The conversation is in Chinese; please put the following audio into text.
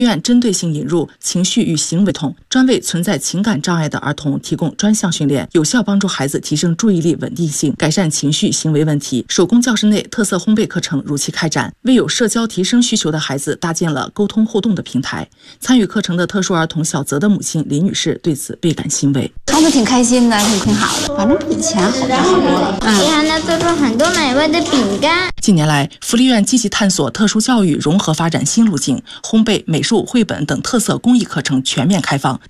院针对性引入情绪与行为统，专为存在情感障碍的儿童提供专项训练，有效帮助孩子提升注意力稳定性，改善情绪行为问题。手工教室内特色烘焙课程如期开展，为有社交提升需求的孩子搭建了沟通互动的平台。参与课程的特殊儿童小泽的母亲林女士对此倍感欣慰。 孩子挺开心的，挺好的，反正比以前好就好多了。 也还能做出很多美味的饼干。 近年来，福利院积极探索特殊教育融合发展新路径，烘焙、美术、绘本等特色公益课程全面开放。